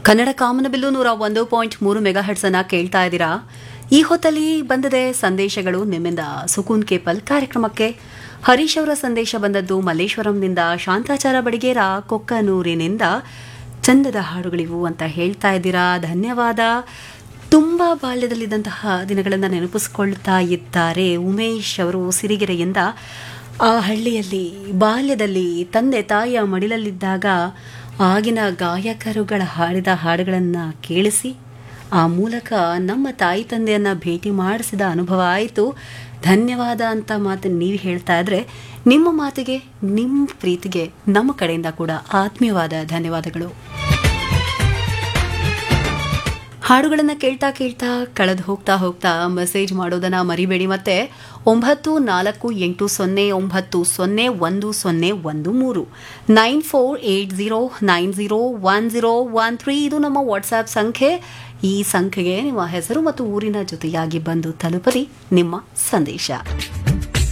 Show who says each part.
Speaker 1: ಕನ್ನಡ ಕಾಮನಬಿಲ್ಲು 101.3 megahertz ಅನ್ನ ಕೇಳ್ತಾ ಇದ್ದೀರಾ. ಈ ಹೊತ್ತಲ್ಲಿ ಬಂದಿದೆ ಸಂದೇಶಗಳು ನಿಮ್ಮಿಂದ. ಸುಕೂನ್ ಕೇಪಲ್ ಕಾರ್ಯಕ್ರಮಕ್ಕೆ ಹರೀಶ್ ಅವರ ಸಂದೇಶ ಬಂದದ್ದು ಮಲ್ಲೇಶ್ವರಂನಿಂದ. ಶಾಂತಾಚಾರ ಬಡಿಗೇರ ಕೊಕ್ಕನೂರಿನಿಂದ ಚಂದದ ಹಾಡುಗಳಿವು ಅಂತ ಹೇಳ್ತಾ ಇದ್ದೀರಾ. ಧನ್ಯವಾದ. ತುಂಬ ಬಾಲ್ಯದಲ್ಲಿದ್ದಂತಹ ದಿನಗಳನ್ನು ನೆನಪಿಸ್ಕೊಳ್ತಾ ಇದ್ದಾರೆ ಉಮೇಶ್ ಅವರು ಸಿರಿಗೆರೆಯಿಂದ. ಆ ಹಳ್ಳಿಯಲ್ಲಿ ಬಾಲ್ಯದಲ್ಲಿ ತಂದೆ ತಾಯಿಯ ಮಡಿಲಲ್ಲಿದ್ದಾಗ ಆಗಿನ ಗಾಯಕರುಗಳ ಹಾಡಿದ ಹಾಡುಗಳನ್ನು ಕೇಳಿಸಿ ಆ ಮೂಲಕ ನಮ್ಮ ತಾಯಿ ತಂದೆಯನ್ನು ಭೇಟಿ ಮಾಡಿಸಿದ ಅನುಭವ ಆಯಿತು. ಧನ್ಯವಾದ ಅಂತ ಮಾತು ನೀವು ಹೇಳ್ತಾ ಇದ್ರೆ ನಿಮ್ಮ ಮಾತಿಗೆ, ನಿಮ್ಮ ಪ್ರೀತಿಗೆ ನಮ್ಮ ಕಡೆಯಿಂದ ಕೂಡ ಆತ್ಮೀಯವಾದ ಧನ್ಯವಾದಗಳು. ಹಾಡುಗಳನ್ನು ಕೇಳ್ತಾ ಕೇಳ್ತಾ ಕಳೆದು ಹೋಗ್ತಾ ಹೋಗ್ತಾ ಮೆಸೇಜ್ ಮಾಡೋದನ್ನ ಮರಿಬೇಡಿ. ಮತ್ತೆ 9489010113 9480901013 ಇದು ನಮ್ಮ ವಾಟ್ಸ್ಆ್ಯಪ್ ಸಂಖ್ಯೆ. ಈ ಸಂಖ್ಯೆಗೆ ನಿಮ್ಮ ಹೆಸರು ಮತ್ತು ಊರಿನ ಜೊತೆಯಾಗಿ ಬಂದು ತಲುಪಲಿ ನಿಮ್ಮ ಸಂದೇಶ.